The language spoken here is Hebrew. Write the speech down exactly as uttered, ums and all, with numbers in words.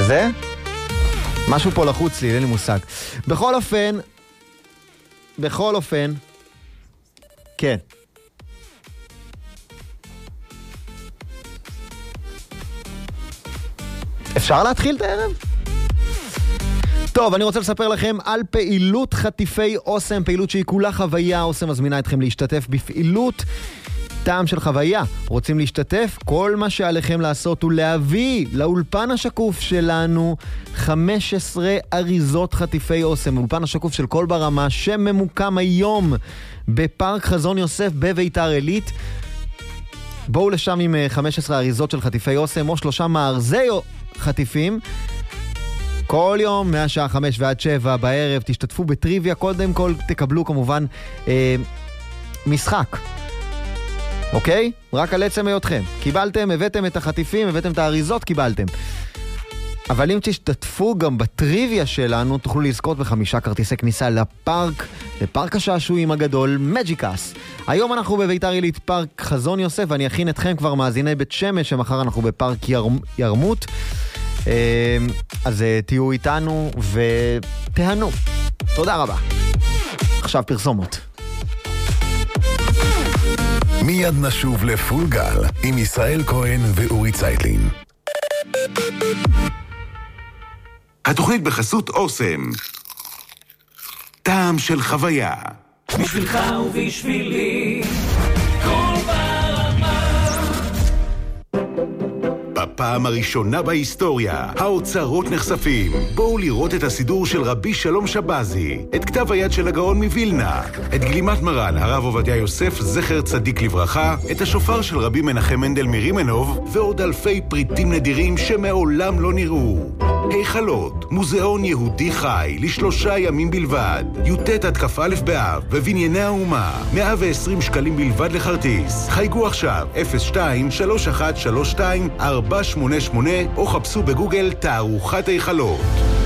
זה? משהו פה לחוץ לי, אין לי מושג. בכל אופן, בכל אופן, כן. אפשר להתחיל את הערב? טוב, אני רוצה לספר לכם על פעילות חטיפי אוסם, פעילות שהיא כולה חוויה. אוסם מזמינה אתכם להשתתף בפעילות טעם של חוויה. רוצים להשתתף? כל מה שעליכם לעשות הוא להביא לאולפן השקוף שלנו חמש עשרה אריזות חטיפי אוסם. אולפן השקוף של כל ברמה שממוקם היום בפארק חזון יוסף בביתר עילית. בואו לשם עם חמש עשרה אריזות של חטיפי אוסם או שלושה מארזי חטיפים. כל יום מהשעה חמש ועד שבע בערב תשתתפו בטריוויה. קודם כל תקבלו כמובן אה, משחק. אוקיי? רק על עצם היותכם. קיבלתם, הבאתם את החטיפים, הבאתם את האריזות, קיבלתם. אבל אם תשתתפו גם בטריוויה שלנו, תוכלו לזכות בחמישה כרטיסי כניסה לפארק, לפארק השעשועים הגדול, מג'יקס. היום אנחנו בביתר עילית, פארק חזון יוסף, ואני אכין אתכם כבר מאזיני בית שמש, שמחר אנחנו בפארק יר... ירמות. אז תהיו איתנו ותהנו. תודה רבה. עכשיו פרסומות. מיד נשוב לפול גל עם ישראל כהן ואורי צייטלין. התוכנית בחסות אוסם. טעם של חוויה. בשבילך ובשבילי כל ברמה. בפעם הראשונה בהיסטוריה, האוצרות נחשפים. בואו לראות את הסידור של רבי שלום שבזי, את כתב היד של הגאון מווילנה, את גלימת מרן, הרב עובדיה יוסף, זכר צדיק לברכה, את השופר של רבי מנחם מנדל מרימנוב, ועוד אלפי פריטים נדירים שמעולם לא נראו. היכלות, מוזיאון יהודי חי, לשלושה ימים בלבד, י"ט עד כ"א באב, בבנייני האומה, מאה ועשרים שקלים בלבד לכרטיס. חייגו עכשיו, אפס שתיים שלוש אחת שלוש שתיים ארבע שמונה שמונה, או חפשו בגוגל תערוכת היכלות.